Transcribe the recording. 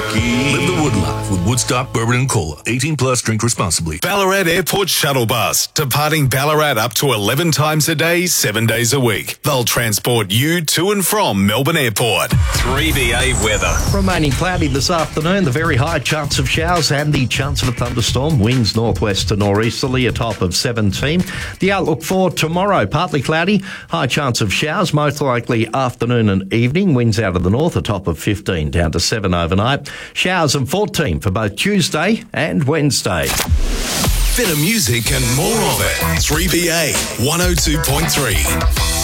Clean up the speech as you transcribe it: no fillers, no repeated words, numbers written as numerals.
turkey. Live the wood life with Woodstock Bourbon and Cola. 18 plus, drink responsibly. Ballarat Airport Shuttle Bus, departing Ballarat up to 11 times a day, 7 days a week. They'll transport you to and from Melbourne Airport. 3BA weather. Remaining cloudy this afternoon, the very high chance of showers and the chance of a thunderstorm. Winds northwest to northeasterly, a top of 17. The outlook for tomorrow, partly cloudy, high chance of showers, most likely afternoon and evening. Winds out of the north, a top of 15, down to 7 overnight. Showers and 14 for both Tuesday and Wednesday. Better music and more of it. 3BA 102.3.